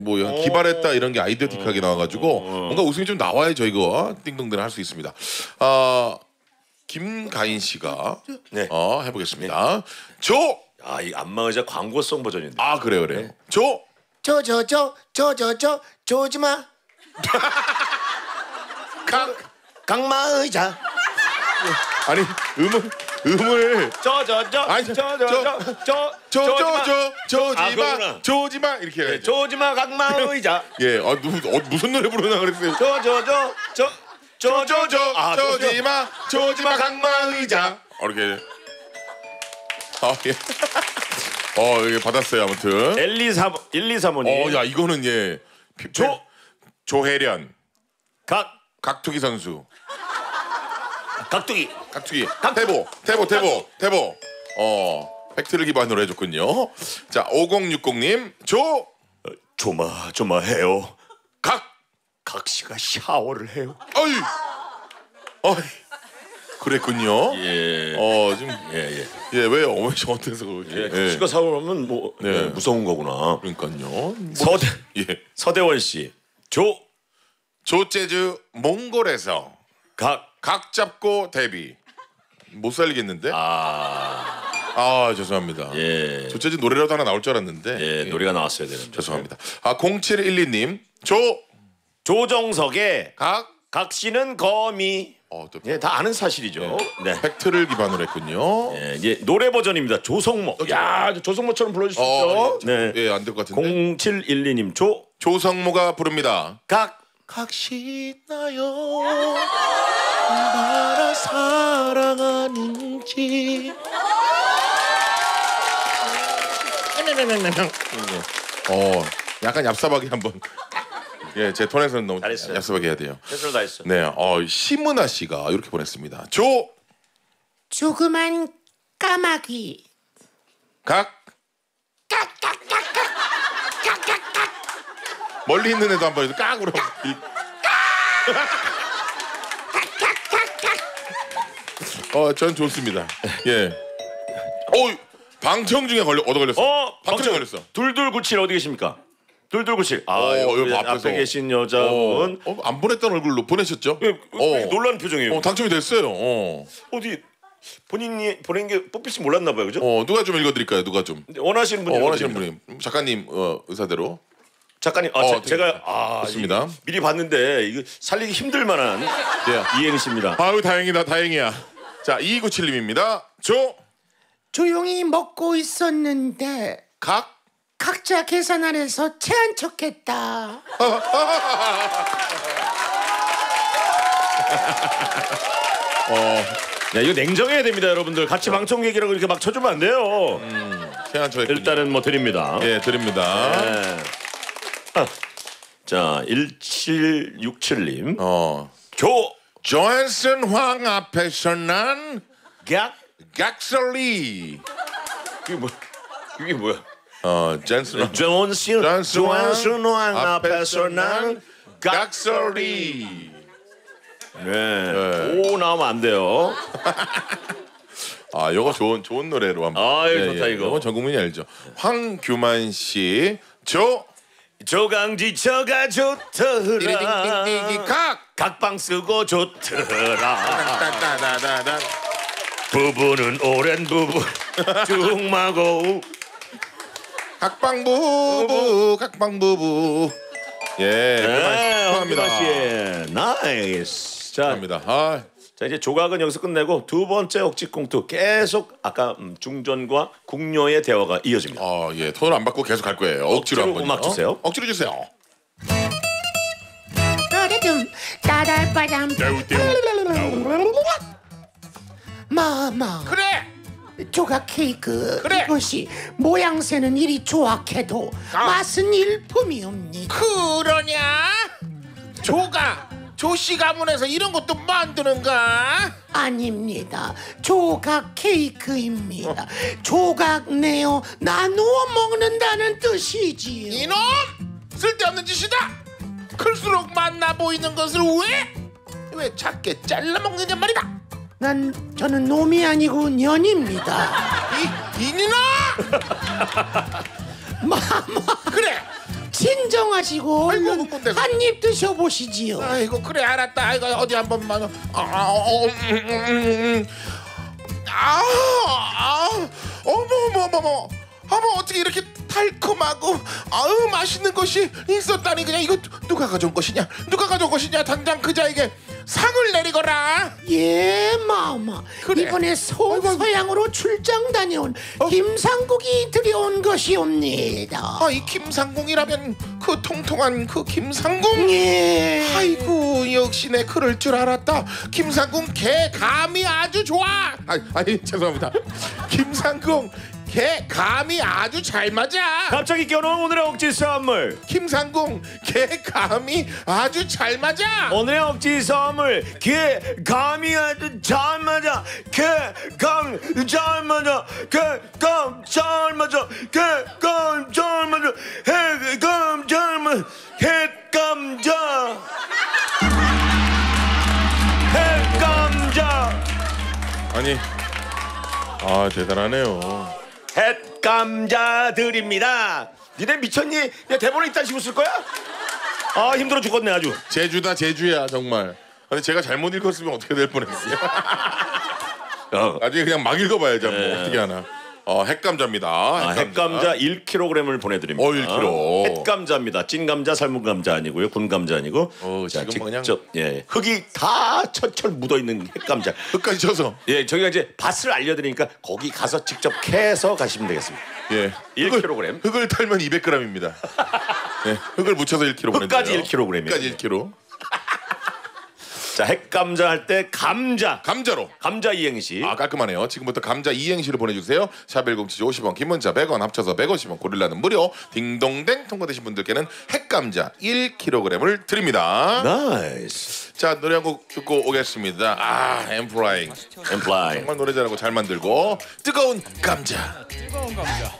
뭐 기발했다 이런 게 아이디어틱하게 나와가지고 뭔가 웃음이 좀 나와야 저희가 띵동대를 할 수 있습니다. 김가인 씨가 네. 해보겠습니다. 이 안마의자 광고성 버전인데. 그래요. 네. 조지마. 강마의자. 아니 음을 조지마 이렇게 해야죠. 조지마 강마의자. 예, 무슨 노래 부르나 그랬어요. 조지마 강마의자. 이렇게. 예. 이게 받았어요 아무튼. 123호님. 야 이거는 조혜련. 각투기 선수. 각투기. 태보. 팩트를 기반으로 해줬군요. 자, 5060님. 조마해요. 각씨가 샤워를 해요. 어이. 그랬군요. 예. 왜 저한테서 그렇게. 각씨가 샤워하면 무서운 거구나. 그러니까요. 서대원 씨. 조재즈 몽골에서 각 잡고 데뷔. 못 살리겠는데? 죄송합니다. 예. 조재즈 노래라도 하나 나올 줄 알았는데. 노래가 나왔어야 되는데. 죄송합니다. 0712님. 조정석의 각씨는 거미. 다 아는 사실이죠. 네. 팩트를 기반으로 했군요. 노래 버전입니다. 조성모. 조성모처럼 불러줄 수 있죠. 네. 안 될 것 같은데. 0712님. 조성모가 부릅니다. 각시 나요 나라 사랑하는지. 약간 얍삽하게 한번. 제 톤에서는 너무 잘했어요. 얍삽하게 해야 돼요. 최선을 다했어. 네, 심은아 씨가 이렇게 보냈습니다. 조그만 까마귀. 멀리 있는 애도 한번 깍으로. 전 좋습니다. 예. 방청 중에 얻어 걸렸어. 방청 걸렸어. 2297 어디 계십니까? 2297. 여기 앞에 계신 여자분. 안 보냈던 얼굴로 보내셨죠? 놀라는 표정이에요. 당첨이 됐어요. 어디 본인이 보낸 게 뽑힐 줄 몰랐나 봐요, 그죠? 누가 좀 읽어드릴까요? 누가 좀 원하시는 분이 원하시는 분이 작가님 의사대로. 작가님, 제가 좋습니다. 미리 봤는데 이거 살리기 힘들 만한 이행시입니다. 다행이다, 다행이야. 자, 2297님입니다. 조용히 먹고 있었는데 각자 계산 안 해서 체한 척했다. 이거 냉정해야 됩니다, 여러분들. 같이 방청 얘기라고 이렇게 막 쳐주면 안 돼요. 체한 척. 일단은 드립니다. 예, 드립니다. 네. 자, 1767님. 조한슨 황 앞에서 난 각설리. 그게 뭐야? 존슨 황 앞에서 난 각설리. 오 나오면 안 돼요. 요거 좋은 노래로 한번. 좋다 이거. 이거 전 국민이 알죠. 황규만 씨. 조강지처가 좋더라. 각방 쓰고 좋더라. 부부는 오랜 부부 중마고 각방부부. 축하합니다. 나이스. 자, 합니다. 자 이제 조각은 여기서 끝내고 두 번째 억지꽁투 계속 아까 중전과 궁녀의 대화가 이어집니다. 톤을 안 받고 계속 갈 거예요. 억지로 한번. 음악 주세요. 억지로 주세요. 마마. 그래. 조각 케이크. 그래. 이것이 모양새는 이리 조악해도 맛은 일품이옵니다. 그러냐? 조씨 가문에서 이런 것도 만드는가? 아닙니다. 조각 케이크입니다. 조각 내어 나누어 먹는다는 뜻이지요. 이놈! 쓸데없는 짓이다! 클수록 맛나 보이는 것을 왜 작게 잘라 먹느냐 말이다! 저는 놈이 아니고 년입니다. 이니나! 마마. 그래! 진짜 진정하시고 아이고, 얼른 근데- 한 입 드셔보시지요. 아이고 그래 알았다. 아이고 어디 한 번만. 어머. 어머 어떻게 이렇게 달콤하고 아우 맛있는 것이 있었다니. 그냥 이거 누가 가져온 것이냐? 누가 가져온 것이냐? 당장 그자에게 상을 내리거라. 예, 마마. 그래. 이번에 서양으로 출장 다녀온 김상국이 들여온 것이옵니다. 아 이 김상궁이라면 그 통통한 그 김상궁. 예. 아이고 역시 내 그럴 줄 알았다. 김상궁 개 감이 아주 좋아. 아니 죄송합니다. 김상궁 개 감이 아주 잘 맞아. 갑자기 껴놓은 오늘의 억지 선물. 김상궁 개 감이 아주 잘 맞아. 오늘의 억지 선물. 감이 아주 잘 맞아. 감 잘 맞아. 감 잘 맞아. 감 잘 맞아. 감 잘 맞아. 핵감자. 핵감자. 아니, 아 대단하네요. 햇감자들입니다. 니네 미쳤니? 야 대본에 이딴 식으로 쓸 거야? 아 힘들어 죽겠네 아주. 제주다 제주야 정말. 아니 제가 잘못 읽었으면 어떻게 될 뻔했어요. 나중에 그냥 막 읽어봐야지 뭐 어떻게 하나. 핵감자입니다. 햇감자 1kg을 보내드립니다. 1kg. 햇감자입니다. 찐감자, 삶은 감자 아니고요, 군 감자 아니고. 자, 지금 그냥- 직접 흙이 다 철철 묻어 있는 햇감자. 끝까지 쳐서. 예, 저희가 이제 밭을 알려드리니까 거기 가서 직접 캐서 가시면 되겠습니다. 예. 1kg. 흙을 털면 200g입니다. 네, 흙을 묻혀서 1kg 보내요. 흙까지 1kg 이에요. 흙까지 1kg. 자, 햇감자 할 때 감자. 감자로. 감자 이행시. 깔끔하네요. 지금부터 감자 이행시를 보내주세요. 샵1077 50원, 긴 문자 100원, 합쳐서 150원, 고릴라는 무료. 딩동댕 통과되신 분들께는 핵감자 1kg을 드립니다. 나이스. 자, 노래 한 곡 듣고 오겠습니다. 엠프라잉. 엠플라이. 정말 노래 잘하고 잘 만들고 뜨거운 감자. 뜨거운 감자.